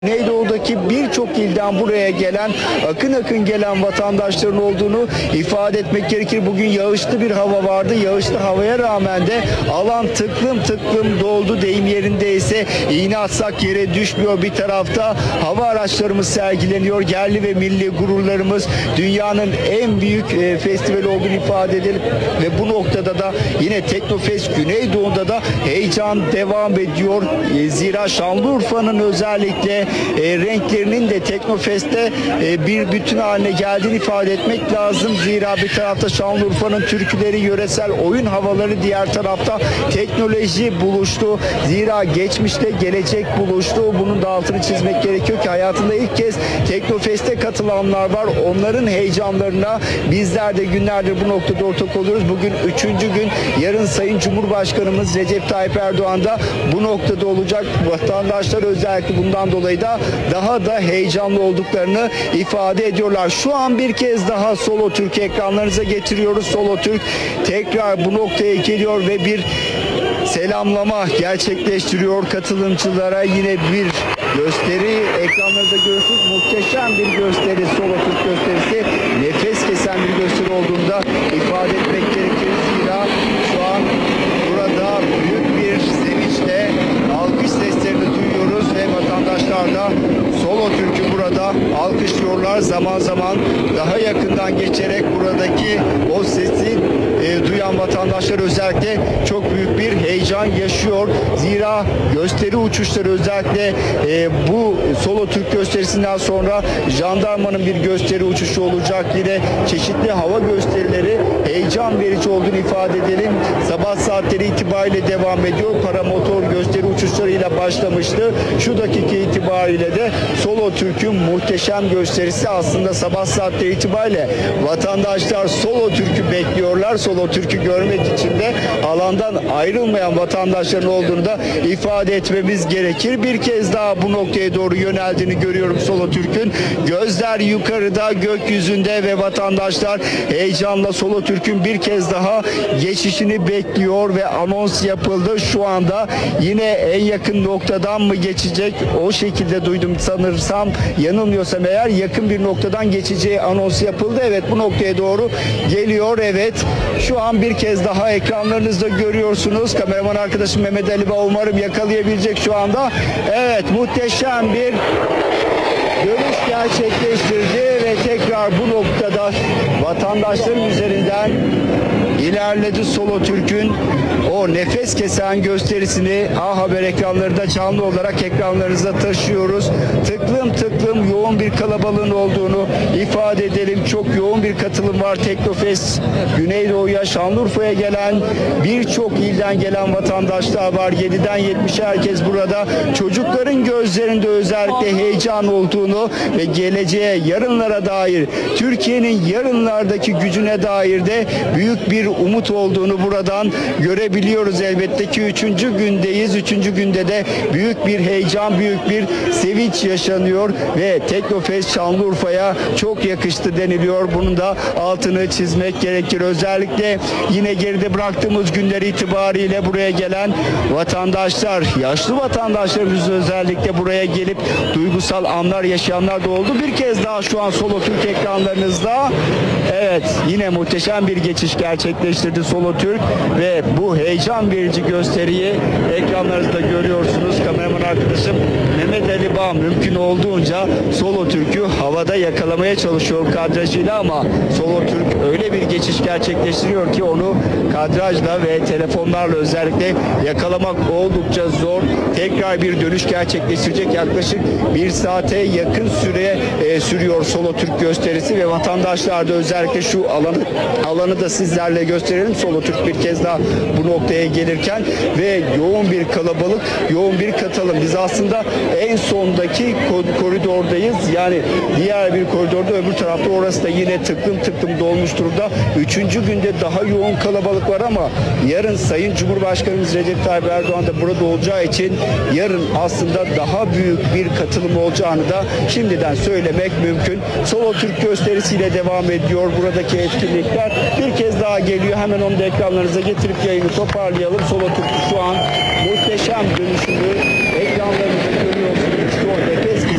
Güneydoğu'daki birçok ilden buraya gelen, akın akın gelen vatandaşların olduğunu ifade etmek gerekir. Bugün yağışlı bir hava vardı. Yağışlı havaya rağmen de alan tıklım tıklım doldu. Deyim yerindeyse iğne atsak yere düşmüyor. Bir tarafta hava araçlarımız sergileniyor. Yerli ve milli gururlarımız, dünyanın en büyük festivali olduğunu ifade edelim. Ve bu noktada da yine Teknofest Güneydoğu'da da heyecan devam ediyor. Zira Şanlıurfa'nın özellikle renklerinin de Teknofest'te bir bütün haline geldiğini ifade etmek lazım. Zira bir tarafta Şanlıurfa'nın türküleri, yöresel oyun havaları, diğer tarafta teknoloji buluştu. Zira geçmişte gelecek buluştu. Bunun da altını çizmek gerekiyor ki hayatında ilk kez Teknofest'e katılanlar var. Onların heyecanlarına bizler de günlerdir bu noktada ortak oluyoruz. Bugün 3. gün. Yarın Sayın Cumhurbaşkanımız Recep Tayyip Erdoğan da bu noktada olacak. Vatandaşlar özellikle bundan dolayı da daha da heyecanlı olduklarını ifade ediyorlar. Şu an bir kez daha Solo Türk ekranlarınıza getiriyoruz. Solo Türk tekrar bu noktaya geliyor ve bir selamlama gerçekleştiriyor katılımcılara. Yine bir gösteri ekranlarında görüyorsunuz. Muhteşem bir gösteri, Solo Türk gösterisi. Nefes kesen bir gösteri olduğunda ifade etmek gerekir. Zira şu an burada büyük bir sevinçle alkış seslerini duyuyoruz ve vatandaşlar da Solo Türk'ü burada alkışlıyorlar. Zaman zaman daha yakından geçerek buradaki o sesi duyan vatandaşlar özellikle çok büyük bir heyecan yaşıyor. Zira gösteri uçuşları özellikle bu Solo Türk gösterisinden sonra jandarmanın bir gösteri uçuşu olacak. Yine çeşitli hava gösterileri heyecan verici olduğunu ifade edelim. Sabah saatleri itibariyle devam ediyor. Paramotor gösteri uçuşlarıyla başlamıştı. Şu dakika itibariyle de Solo Türk'ün muhteşem gösterisi. Aslında sabah saatleri itibariyle vatandaşlar Solo Türk'ü bekliyorlar. Solo Türk'ü görmek için de alandan ayrılmayan vatandaşların olduğunu da ifade etmemiz gerekir. Bir kez daha bu noktaya doğru yöneldiğini görüyorum Solo Türk'ün. Gözler yukarıda, gökyüzünde ve vatandaşlar heyecanla Solo Türk'ün bir kez daha geçişini bekliyor ve anons yapıldı. Şu anda yine en yakın noktadan mı geçecek? O şekilde duydum sanırsam. Yanılmıyorsam eğer yakın bir noktadan geçeceği anons yapıldı. Evet, bu noktaya doğru geliyor. Evet, şu an bir kez daha ekranlarınızda görüyorsunuz. Kameraman arkadaşım Mehmet Ali Bağ umarım yakalayabilecek şu anda. Evet, muhteşem bir dönüş gerçekleştirdi ve tekrar bu noktada vatandaşların üzerinden ilerledi Solo Türk'ün o nefes kesen gösterisini A Haber ekranlarında canlı olarak ekranlarınıza taşıyoruz. Tıklım tıklım yoğun bir kalabalığın olduğunu ifade edelim. Çok yoğun bir katılım var. Teknofest Güneydoğu'ya, Şanlıurfa'ya gelen birçok ilden gelen vatandaşlar var. 7'den 70'e herkes burada. Çocukların gözlerinde özellikle heyecan olduğunu ve geleceğe, yarınlara dair, Türkiye'nin yarınlardaki gücüne dair de büyük bir umut olduğunu buradan görebiliyoruz. Elbette ki 3. gündeyiz. 3. günde de büyük bir heyecan, büyük bir sevinç yaşanıyor ve Teknofest Şanlıurfa'ya çok yakıştı deniliyor. Bunun da altını çizmek gerekir. Özellikle yine geride bıraktığımız günler itibariyle buraya gelen vatandaşlar, yaşlı vatandaşlarımız özellikle buraya gelip duygusal anlar yaşayanlar da oldu. Bir kez daha şu an Solo Türk ekranlarınızda. Evet, yine muhteşem bir geçiş gerçekleştirdi Solo Türk ve bu heyecan verici gösteriyi ekranlarınızda görüyorsunuz. Kameraman arkadaşım Mehmet Ali Bağ mümkün olduğunca Solo Türk'ü havada yakalamaya çalışıyor kadrajıyla ama Solo Türk öyle bir geçiş gerçekleştiriyor ki onu kadrajla ve telefonlarla özellikle yakalamak oldukça zor. Tekrar bir dönüş gerçekleştirecek, yaklaşık 1 saate yakın süre sürüyor Solo Türk gösterisi ve vatandaşlar da özellikle şu alanı da sizlerle gösterelim. Solo Türk bir kez daha bu noktaya gelirken ve yoğun bir kalabalık, yoğun bir katılım. Biz aslında en sondaki koridordayız. Yani diğer bir koridorda, öbür tarafta, orası da yine tıklım tıklım dolmuş durumda. 3. günde daha yoğun kalabalık var ama yarın Sayın Cumhurbaşkanımız Recep Tayyip Erdoğan da burada olacağı için yarın aslında daha büyük bir katılım olacağını da şimdiden söylemek mümkün. Solo Türk gösterisiyle devam ediyor buradaki etkinlikler. Bir kez daha geliyor. Hemen onu da ekranlarınıza getirip yayını toparlayalım. Solo Türk şu an muhteşem dönüşümü ekranlarınıza